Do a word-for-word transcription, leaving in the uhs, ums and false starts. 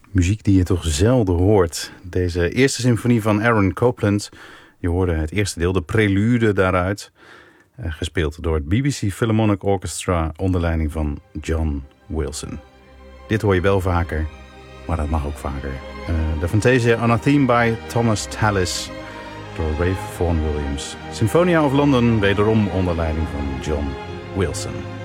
Muziek die je toch zelden hoort. Deze eerste symfonie van Aaron Copland. Je hoorde het eerste deel, de prelude daaruit. Uh, gespeeld door het B B C Philharmonic Orchestra onder leiding van John Wilson. Dit hoor je wel vaker, maar dat mag ook vaker. Uh, de Fantasia on a Theme by Thomas Tallis door Ralph Vaughan Williams. Sinfonia of London, wederom onder leiding van John Wilson.